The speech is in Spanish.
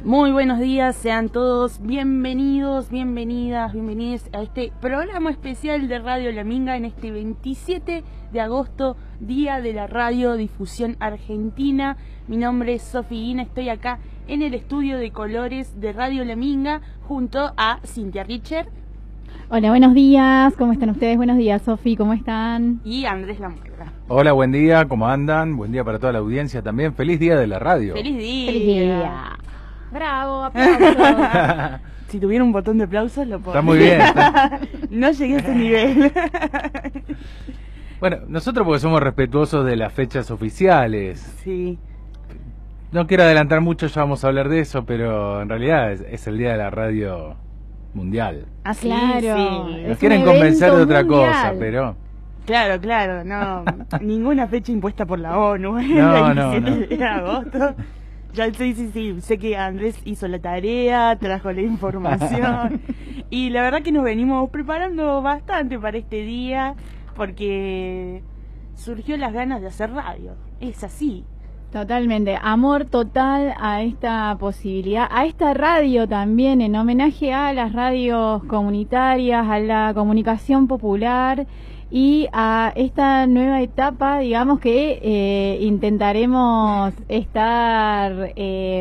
Muy buenos días, sean todos bienvenidos, bienvenidas a este programa especial de Radio La Minga en este 27 de agosto, Día de la Radiodifusión Argentina. Mi nombre es Sofi Guina, estoy acá en el estudio de colores de Radio La Minga junto a Cintia Richer. Hola, buenos días, ¿cómo están ustedes? Buenos días, Sofi, ¿cómo están? Y Andrés Lamuerda. Hola, buen día, ¿cómo andan? Buen día para toda la audiencia también. Feliz día de la radio. ¡Feliz día! ¡Feliz día! ¡Bravo! ¡Aplausos! Si tuviera un botón de aplausos lo puedo. Está muy bien. No llegué a ese nivel. Bueno, nosotros porque somos respetuosos de las fechas oficiales. Sí. No quiero adelantar mucho, ya vamos a hablar de eso, pero en realidad es el día de la radio mundial. Ah, sí, Claro. sí. Nos quieren convencer de otra cosa, pero... Claro, no. Ninguna fecha impuesta por la ONU. No, el no, 17 de agosto. Ya sí. Sé que Andrés hizo la tarea, trajo la información. Y la verdad que nos venimos preparando bastante para este día, porque surgió las ganas de hacer radio. Es así. Totalmente, amor total a esta posibilidad, a esta radio también, en homenaje a las radios comunitarias, a la comunicación popular y a esta nueva etapa, digamos que intentaremos estar